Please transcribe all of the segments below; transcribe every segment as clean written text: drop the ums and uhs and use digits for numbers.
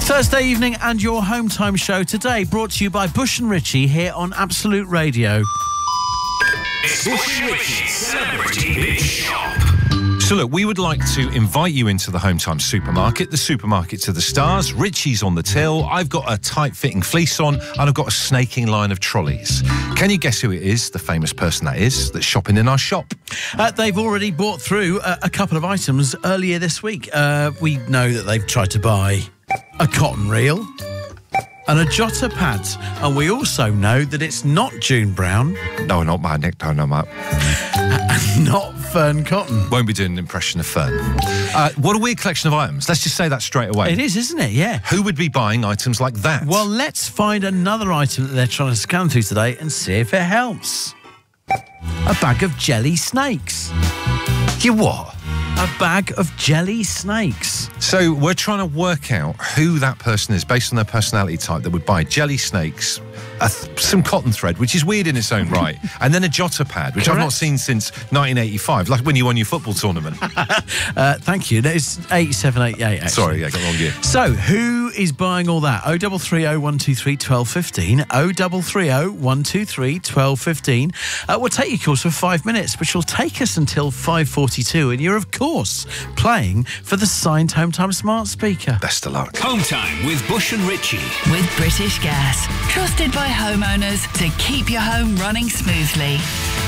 Thursday evening and your home time show today brought to you by Bush and Ritchie here on Absolute Radio. It's Bush and Ritchie's Celebrity Big Shop. So look, we would like to invite you into the Home Time supermarket, the supermarket to the stars. Richie's on the till. I've got a tight-fitting fleece on and I've got a snaking line of trolleys. Can you guess who it is, the famous person that is, that's shopping in our shop? They've already bought through a couple of items earlier this week. We know that they've tried to buy a cotton reel and a jotter pad. And we also know that it's not June Brown. No, not my Nick. No, Matt. And not Fern Cotton. Won't be doing an impression of Fern. What a weird collection of items. Let's just say that straight away. It is, isn't it? Yeah. Who would be buying items like that? Well, let's find another item that they're trying to scan through today and see if it helps. A bag of jelly snakes. You what? A bag of jelly snakes. So we're trying to work out who that person is based on their personality type that would buy jelly snakes, some cotton thread, which is weird in its own right, and then a jotter pad, which I've not seen since 1985, like when you won your football tournament. Thank you. That is 8788, actually. Sorry, I got the wrong year. So, who is buying all that? 0330 123 1215, 0330 123 1215. We'll take your calls for 5 minutes, which will take us until 5:42, and you're, of course, playing for the signed Home Time smart speaker. Best of luck. Home Time with Bush and Ritchie. With British Gas. Trusted by homeowners to keep your home running smoothly.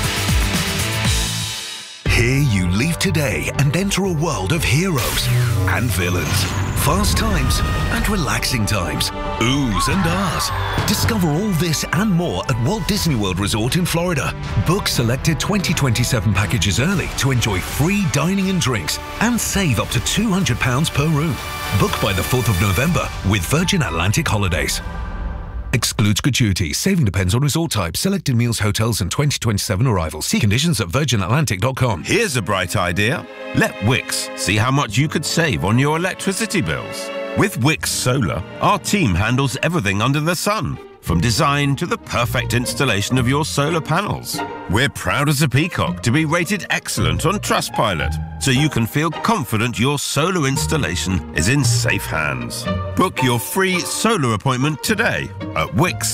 Here you leave today and enter a world of heroes and villains, fast times and relaxing times, oohs and ahs. Discover all this and more at Walt Disney World Resort in Florida. Book selected 2027 packages early to enjoy free dining and drinks and save up to £200 per room. Book by the 4th of November with Virgin Atlantic Holidays. Excludes gratuities. Saving depends on resort type. Selected meals, hotels and 2027 arrivals. See conditions at virginatlantic.com. Here's a bright idea. Let Wix see how much you could save on your electricity bills. With Wix Solar, our team handles everything under the sun, from design to the perfect installation of your solar panels. We're proud as a peacock to be rated excellent on Trustpilot, so you can feel confident your solar installation is in safe hands. Book your free solar appointment today at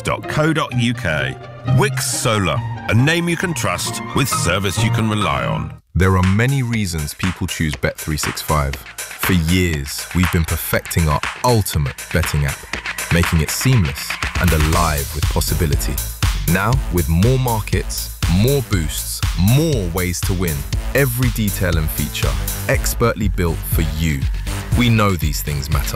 wix.co.uk. Wix Solar, a name you can trust with service you can rely on. There are many reasons people choose Bet365. For years, we've been perfecting our ultimate betting app, making it seamless and alive with possibility. Now, with more markets, more boosts, more ways to win, every detail and feature expertly built for you. We know these things matter.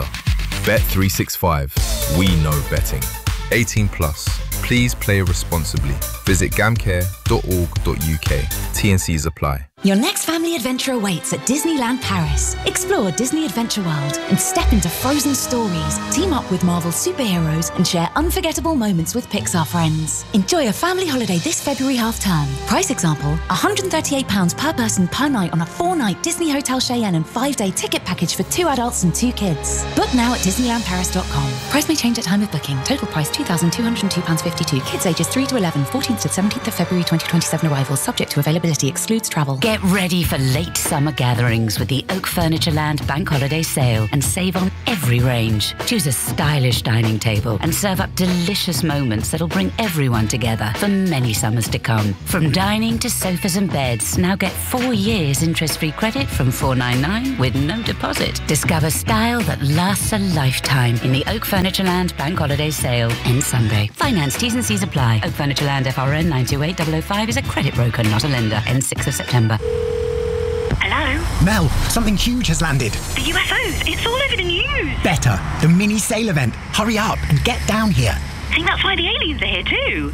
Bet365. We know betting. 18 plus. Please play responsibly. Visit gamcare.org.uk. T&Cs apply. Your next family adventure awaits at Disneyland Paris. Explore Disney Adventure World and step into frozen stories. Team up with Marvel superheroes and share unforgettable moments with Pixar friends. Enjoy a family holiday this February half-term. Price example, £138 per person per night on a 4-night Disney Hotel Cheyenne and 5-day ticket package for 2 adults and 2 kids. Book now at disneylandparis.com. Price may change at time of booking. Total price £2,202.52. Kids ages 3 to 11, 14th to 17th of February 2027 arrivals. Subject to availability. Excludes travel. Get ready for late summer gatherings with the Oak Furniture Land Bank Holiday Sale and save on every range. Choose a stylish dining table and serve up delicious moments that'll bring everyone together for many summers to come. From dining to sofas and beds, now get 4 years interest-free credit from $499 with no deposit. Discover style that lasts a lifetime in the Oak Furniture Land Bank Holiday Sale. Ends Sunday. Finance T's and C's apply. Oak Furniture Land FRN 928005 is a credit broker, not a lender. Ends 6th of September. Hello? Mel, something huge has landed. The UFOs, it's all over the news. Better, the mini sale event. Hurry up and get down here. I think that's why the aliens are here too.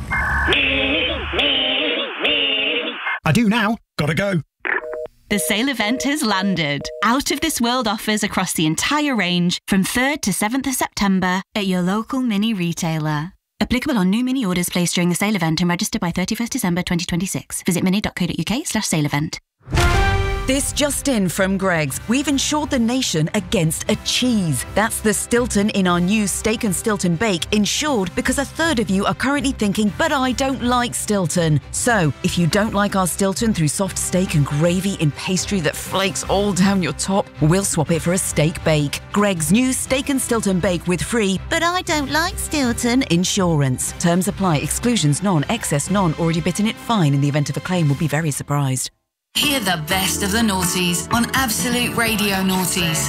I do now. Gotta go. The sale event has landed. Out of this world offers across the entire range from 3rd to 7th of September at your local mini retailer. Applicable on new mini orders placed during the sale event and registered by 31st December 2026. Visit mini.co.uk/sale event. This just in from Greggs. We've insured the nation against a cheese. That's the Stilton in our new Steak and Stilton Bake, insured because a third of you are currently thinking, but I don't like Stilton. So, if you don't like our Stilton through soft steak and gravy in pastry that flakes all down your top, we'll swap it for a steak bake. Greggs' new Steak and Stilton Bake with free, but I don't like Stilton insurance. Terms apply. Exclusions none. Excess none. Already bitten it fine. In the event of a claim, will be very surprised. Hear the best of the noughties on Absolute Radio Noughties.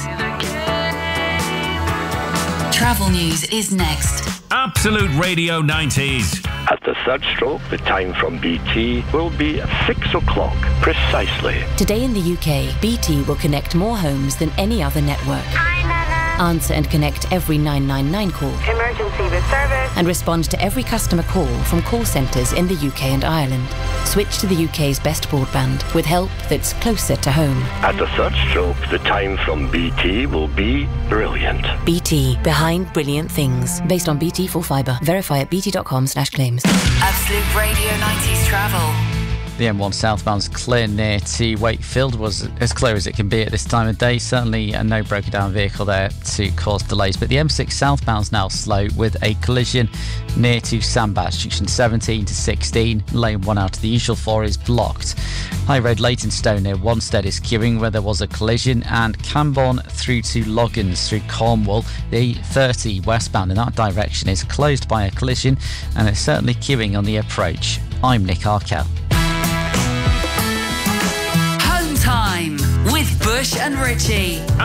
Travel news is next. Absolute Radio 90s. At the third stroke, the time from BT will be 6 o'clock precisely. Today in the UK, BT will connect more homes than any other network. Answer and connect every 999 call. Emergency with service. And respond to every customer call from call centres in the UK and Ireland. Switch to the UK's best broadband with help that's closer to home. At the third stroke, the time from BT will be brilliant. BT, behind brilliant things. Based on BT Full Fibre. Verify at bt.com/claims. Absolute Radio 90s travel. The M1 southbound's clear near to Wakefield, was as clear as it can be at this time of day. Certainly no broken down vehicle there to cause delays. But the M6 southbound's now slow with a collision near to Sandbach, junction 17 to 16. Lane 1 out of the usual 4 is blocked. High Road Leytonstone near Wanstead is queuing where there was a collision, and Camborne through to Loggins through Cornwall. The 30 westbound in that direction is closed by a collision, and it's certainly queuing on the approach. I'm Nick Arkell. Home time with Bush and Richie.